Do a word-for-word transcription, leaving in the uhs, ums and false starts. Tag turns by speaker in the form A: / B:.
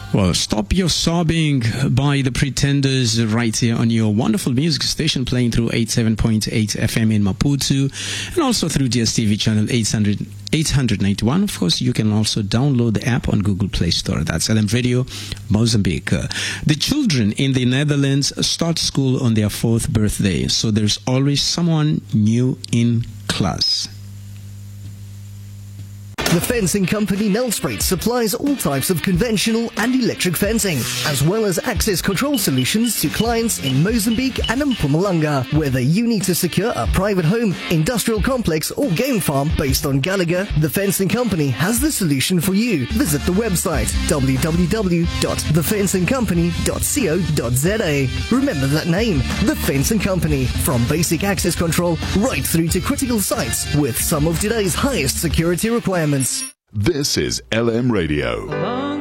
A: Well, Stop Your Sobbing by The Pretenders right here on your wonderful music station, playing through eighty-seven point eight F M in Maputo and also through D S T V channel eight hundred, eight ninety-one. Of course, you can also download the app on Google Play Store. That's L M Radio Mozambique. Uh, the children in the Netherlands start school on their fourth birthday, so there's always someone new in class.
B: The fencing company Nelspruit supplies all types of conventional and electric fencing, as well as access control solutions to clients in Mozambique and Mpumalanga. Whether you need to secure a private home, industrial complex or game farm based on Gallagher, the fencing company has the solution for you. Visit the website w w w dot the fencing company dot co dot z a. Remember that name, The Fencing Company. From basic access control right through to critical sites with some of today's highest security requirements.
C: This is L M Radio.